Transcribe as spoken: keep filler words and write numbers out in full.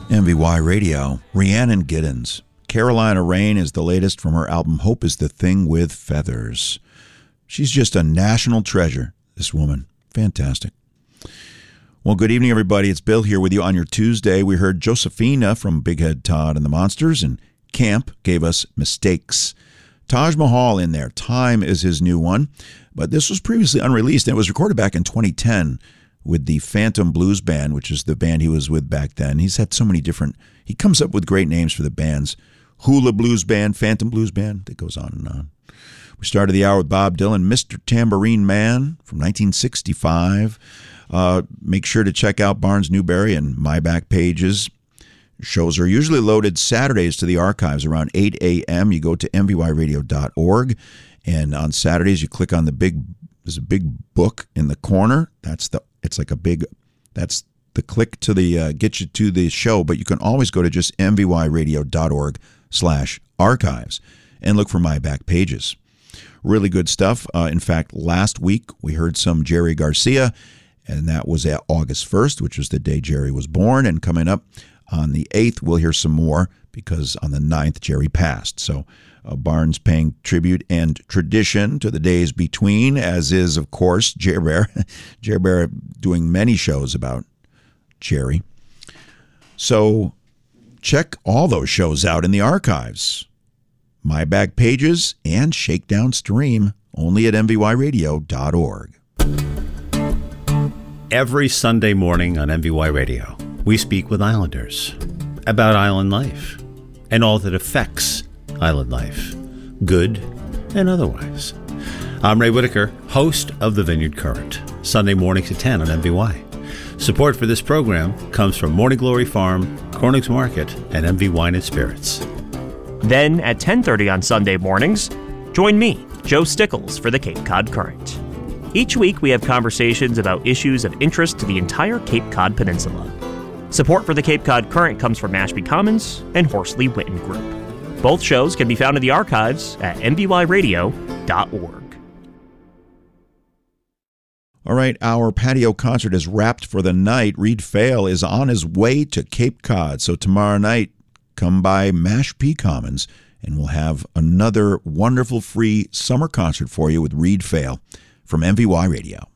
M V Y Radio, Rhiannon Giddens. Carolina Rain is the latest from her album Hope is the Thing with Feathers. She's just a national treasure, this woman. Fantastic. Well, good evening, everybody. It's Bill here with you on your Tuesday. We heard Josephina from Big Head Todd and the Monsters, and Camp gave us Mistakes. Taj Mahal in there. Time is his new one, but this was previously unreleased, and it was recorded back in twenty ten with the Phantom Blues Band, which is the band he was with back then. He's had so many different, he comes up with great names for the bands. Hula Blues Band, Phantom Blues Band, it goes on and on. We started the hour with Bob Dylan, Mister Tambourine Man from nineteen sixty-five. Uh, make sure to check out Barnes Newberry and My Back Pages. Shows are usually loaded Saturdays to the archives around eight a.m. You go to m v y radio dot org, and on Saturdays you click on the big, there's a big book in the corner. That's the, it's like a big, that's the click to the, uh, get you to the show, but you can always go to just m v y radio dot org slash archives and look for My Back Pages. Really good stuff. Uh, in fact, last week we heard some Jerry Garcia, and that was at August first, which was the day Jerry was born, and coming up on the eighth, we'll hear some more because on the ninth, Jerry passed. So uh, Barnes paying tribute and tradition to the days between, as is, of course, Jer Bear. Jer Bear doing many shows about Jerry. So check all those shows out in the archives. My Back Pages and Shakedown Stream, only at m v y radio dot org. Every Sunday morning on M V Y Radio, we speak with Islanders about island life and all that affects island life, good and otherwise. I'm Ray Whitaker, host of the Vineyard Current, Sunday mornings at ten on M V Y. Support for this program comes from Morning Glory Farm, Corning's Market, and M V Wine and Spirits. Then at ten thirty on Sunday mornings, join me, Joe Stickles, for the Cape Cod Current. Each week we have conversations about issues of interest to the entire Cape Cod Peninsula. Support for the Cape Cod Current comes from Mashpee Commons and Horsley Witten Group. Both shows can be found in the archives at m v y radio dot org. All right, our patio concert is wrapped for the night. Reed Fail is on his way to Cape Cod. So tomorrow night, come by Mashpee Commons, and we'll have another wonderful free summer concert for you with Reed Fail from M V Y Radio.